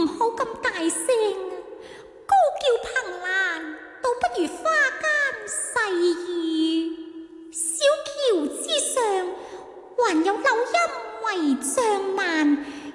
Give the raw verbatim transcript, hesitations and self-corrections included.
唔好咁大聲啊！高叫憑欄，倒不如花間細語。小橋之上，還有柳蔭圍帳幔，